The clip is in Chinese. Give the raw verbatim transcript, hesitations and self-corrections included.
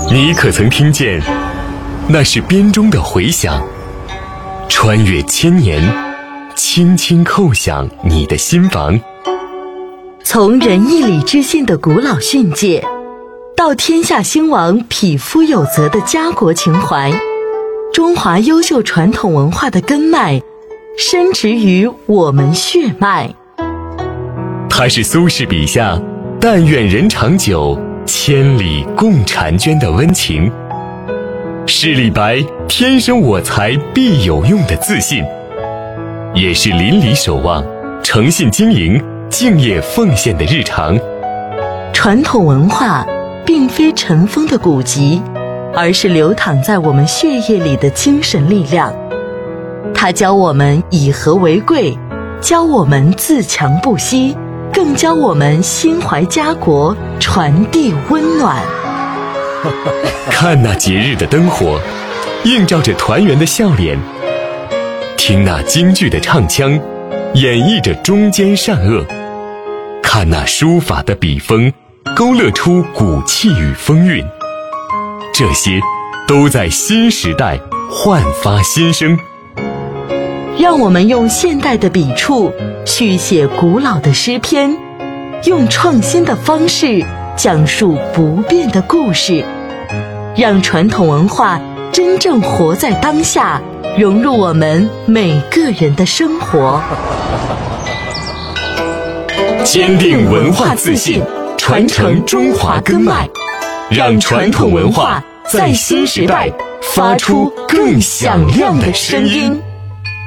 你可曾听见？那是编钟的回响，穿越千年，轻轻叩响你的心房。 从仁义礼智信的古老训诫，到天下兴亡、匹夫有责的家国情怀，中华优秀传统文化的根脉深植于我们血脉。 它是苏轼笔下“但愿人长久，千里共婵娟”的温情，是李白“天生我材必有用”的自信，也是邻里守望、诚信经营、敬业奉献的日常。 传统文化并非尘封的古籍，而是流淌在我们血液里的精神力量。它教我们以和为贵，教我们自强不息，更教我们心怀家国，传递温暖。 看那节日的灯火，映照着团圆的笑脸；听那京剧的唱腔，演绎着忠奸善恶；看那书法的笔锋，勾勒出骨气与风韵。这些都在新时代焕发新生。 让我们用现代的笔触续写古老的诗篇，用创新的方式讲述不变的故事，让传统文化真正活在当下，融入我们每个人的生活。 坚定文化自信，传承中华根脉，让传统文化在新时代发出更响亮的声音。